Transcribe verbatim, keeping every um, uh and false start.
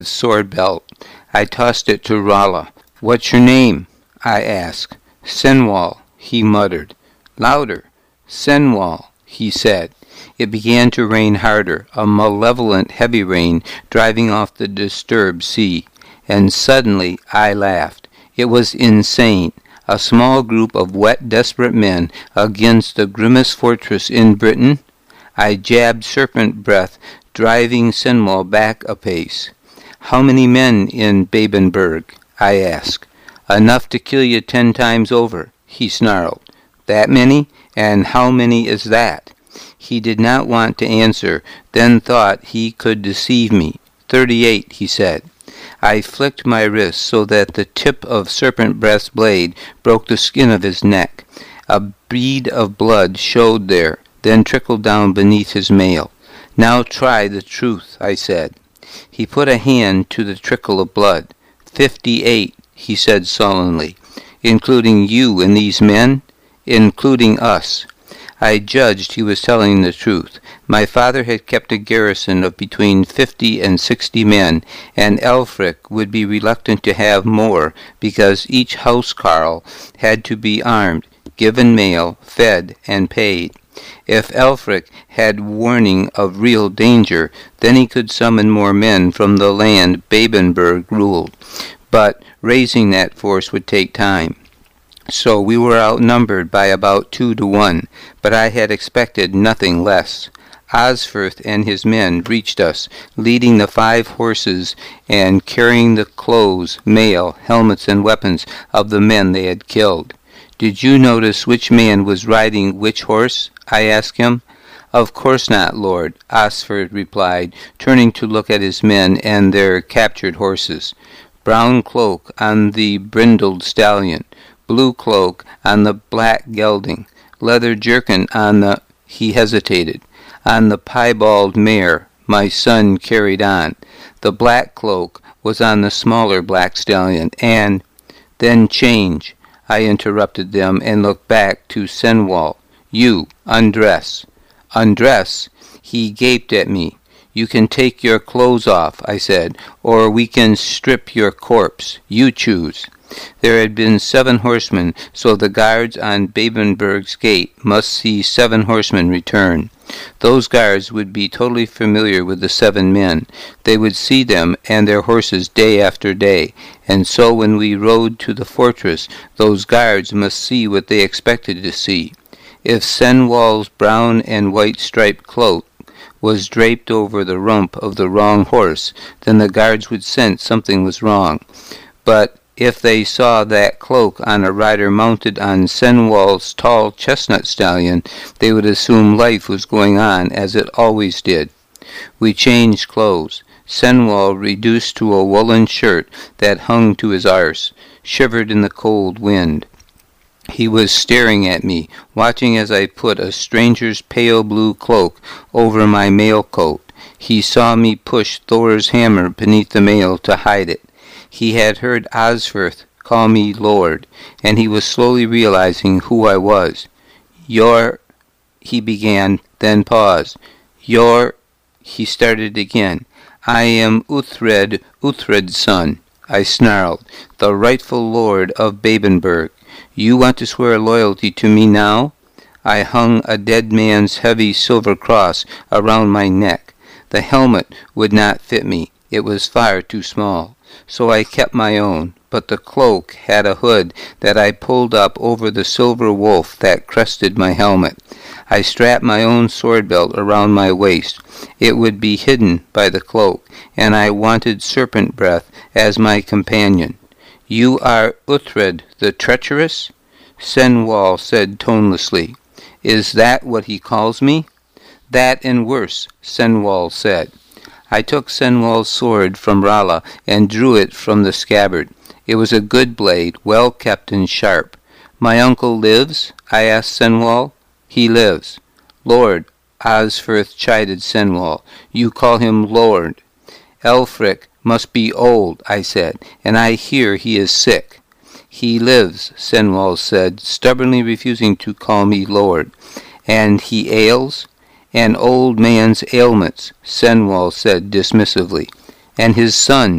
sword belt. I tossed it to Rala. "What's your name?" I asked. "Senwal," he muttered. "Louder." "Senwal," he said. It began to rain harder, a malevolent heavy rain driving off the disturbed sea. And suddenly I laughed. It was insane. A small group of wet, desperate men against the grimmest fortress in Britain. I jabbed serpent breath, driving Senwal back a pace. "How many men in Babenberg?" I asked. "Enough to kill you ten times over," he snarled. "That many? And how many is that?" He did not want to answer, then thought he could deceive me. "Thirty-eight," he said. I flicked my wrist so that the tip of Serpent Breath's blade broke the skin of his neck. A bead of blood showed there, then trickled down beneath his mail. "Now try the truth," I said. He put a hand to the trickle of blood. Fifty-eight, he said sullenly. "Including you and these men?" "Including us." I judged he was telling the truth. My father had kept a garrison of between fifty and sixty men, and Elfric would be reluctant to have more, because each housecarl had to be armed, given mail, fed, and paid. If Elfric had warning of real danger, then he could summon more men from the land Babenberg ruled. But raising that force would take time. So we were outnumbered by about two to one, but I had expected nothing less. Osferth and his men reached us, leading the five horses and carrying the clothes, mail, helmets, and weapons of the men they had killed. "Did you notice which man was riding which horse?" I asked him. "Of course not, Lord," Osferth replied, turning to look at his men and their captured horses. "Brown cloak on the brindled stallion, blue cloak on the black gelding, leather jerkin on the—" he hesitated. "On the piebald mare my son carried on. The black cloak was on the smaller black stallion, and—" "Then change," I interrupted them and looked back to Senwal. "You, undress." "Undress?" He gaped at me. "You can take your clothes off," I said, "or we can strip your corpse. You choose." There had been seven horsemen, so the guards on Babenberg's gate must see seven horsemen return. Those guards would be totally familiar with the seven men. They would see them and their horses day after day, and so when we rode to the fortress, those guards must see what they expected to see. If Senwal's brown and white striped cloak was draped over the rump of the wrong horse, then the guards would sense something was wrong. But if they saw that cloak on a rider mounted on Senwal's tall chestnut stallion, they would assume life was going on as it always did. We changed clothes. Senwal, reduced to a woolen shirt that hung to his arse, shivered in the cold wind. He was staring at me, watching as I put a stranger's pale blue cloak over my mail coat. He saw me push Thor's hammer beneath the mail to hide it. He had heard Osferth call me Lord, and he was slowly realizing who I was. "You're—" he began, then paused. "You're—" he started again. "I am Uthred, Uthred's son," I snarled, "the rightful lord of Babenberg. You want to swear loyalty to me now?" I hung a dead man's heavy silver cross around my neck. The helmet would not fit me. It was far too small. So I kept my own, but the cloak had a hood that I pulled up over the silver wolf that crested my helmet. I strapped my own sword belt around my waist. It would be hidden by the cloak, and I wanted Serpent Breath as my companion. "You are Uthred the treacherous?" Senwal said tonelessly. "Is that what he calls me?" "That and worse," Senwal said. I took Senwal's sword from Rala and drew it from the scabbard. It was a good blade, well kept and sharp. "My uncle lives?" I asked Senwal. "He lives." "Lord," Osferth chided Senwal. "You call him Lord." "Elfric must be old," I said, "and I hear he is sick." "He lives," Senwal said, stubbornly refusing to call me Lord. "And he ails?" "An old man's ailments," Senwal said dismissively. and his son